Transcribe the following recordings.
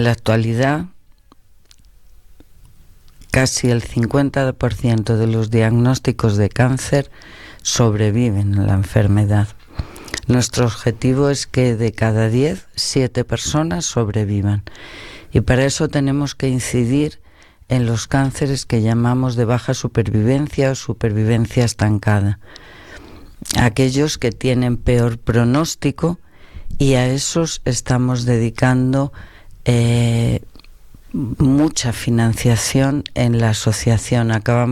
En la actualidad, casi el 50% de los diagnósticos de cáncer sobreviven a la enfermedad. Nuestro objetivo es que de cada 10, 7 personas sobrevivan. Y para eso tenemos que incidir en los cánceres que llamamos de baja supervivencia o supervivencia estancada. Aquellos que tienen peor pronóstico, y a esos estamos dedicando mucha financiación en la asociación.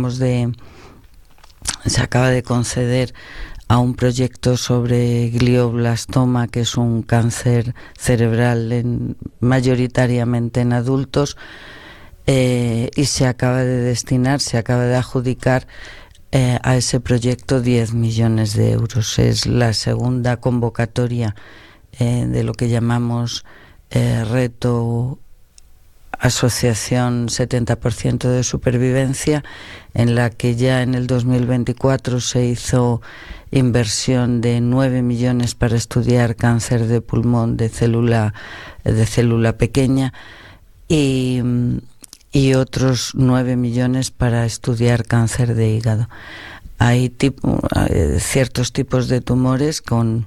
Se acaba de conceder a un proyecto sobre glioblastoma, que es un cáncer cerebral mayoritariamente en adultos, y se acaba de adjudicar a ese proyecto 10 millones de euros. Es la segunda convocatoria de lo que llamamos reto Asociación 70% de supervivencia, en la que ya en el 2024 se hizo inversión de 9 millones para estudiar cáncer de pulmón de célula pequeña y otros 9 millones para estudiar cáncer de hígado. Hay ciertos tipos de tumores con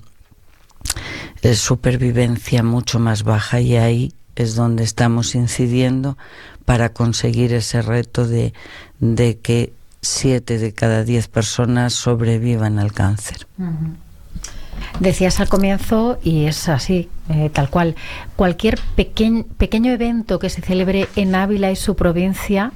supervivencia mucho más baja, y ahí es donde estamos incidiendo para conseguir ese reto de que 7 de cada 10 personas sobrevivan al cáncer. Uh-huh. Decías al comienzo, y es así, tal cual, cualquier pequeño evento que se celebre en Ávila y su provincia,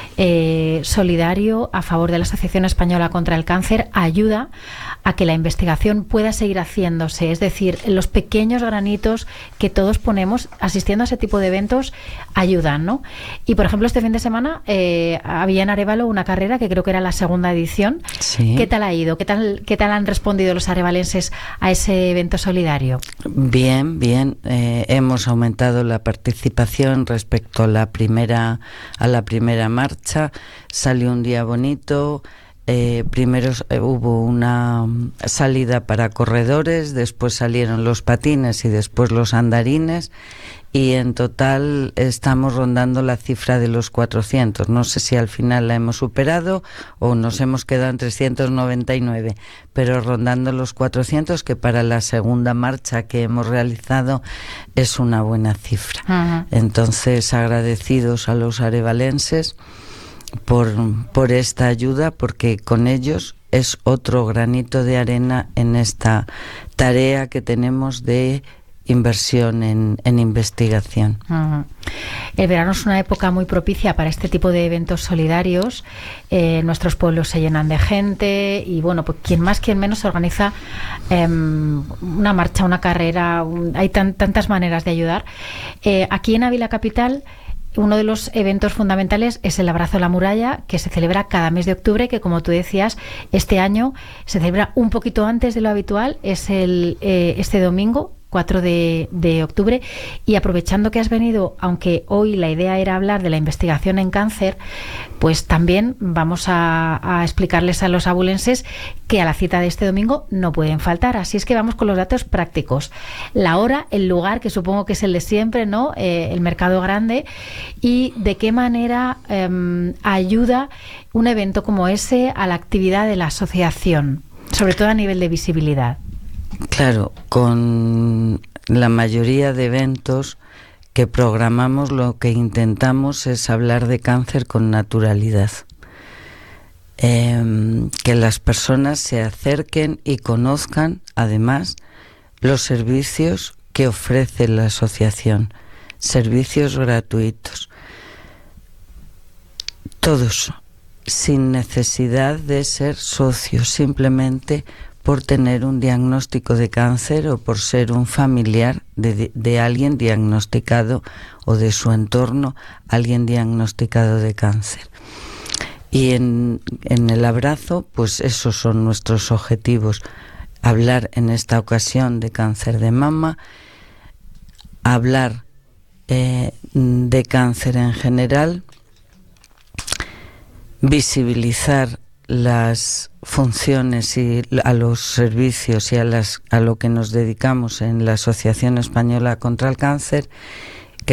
solidario a favor de la Asociación Española contra el Cáncer, ayuda a que la investigación pueda seguir haciéndose. Es decir, los pequeños granitos que todos ponemos asistiendo a ese tipo de eventos ayudan, ¿no? Y, por ejemplo, este fin de semana había en Arévalo una carrera que creo que era la segunda edición. Sí. ¿Qué tal ha ido? ¿Qué tal han respondido los arevalenses a ese evento solidario? Bien. Hemos aumentado la participación respecto a la primera marcha. Salió un día bonito. Primero hubo una salida para corredores, después salieron los patines y después los andarines, y en total estamos rondando la cifra de los 400. No sé si al final la hemos superado o nos hemos quedado en 399, pero rondando los 400, que para la segunda marcha que hemos realizado es una buena cifra. Uh-huh. Entonces, agradecidos a los arevalenses por esta ayuda, porque con ellos es otro granito de arena en esta tarea que tenemos de inversión en investigación. Uh-huh. El verano es una época muy propicia para este tipo de eventos solidarios. Nuestros pueblos se llenan de gente y, bueno, pues quien más, quien menos organiza una marcha, una carrera. Hay tantas maneras de ayudar. Aquí en Ávila Capital, uno de los eventos fundamentales es el Abrazo a la Muralla, que se celebra cada mes de octubre, que, como tú decías, este año se celebra un poquito antes de lo habitual. Es este domingo, 4 de octubre, y aprovechando que has venido, aunque hoy la idea era hablar de la investigación en cáncer, pues también vamos a explicarles a los abulenses que a la cita de este domingo no pueden faltar. Así es que vamos con los datos prácticos. La hora, el lugar, que supongo que es el de siempre, ¿no? El Mercado Grande, y de qué manera ayuda un evento como ese a la actividad de la asociación, sobre todo a nivel de visibilidad. Claro, con la mayoría de eventos que programamos, lo que intentamos es hablar de cáncer con naturalidad. Que las personas se acerquen y conozcan, además, los servicios que ofrece la asociación, servicios gratuitos. Todos, sin necesidad de ser socios, simplemente por tener un diagnóstico de cáncer o por ser un familiar de alguien diagnosticado, o de su entorno alguien diagnosticado de cáncer. Y en el abrazo, pues esos son nuestros objetivos: hablar en esta ocasión de cáncer de mama, hablar de cáncer en general, visibilizar las funciones y a los servicios y a lo que nos dedicamos en la Asociación Española contra el Cáncer,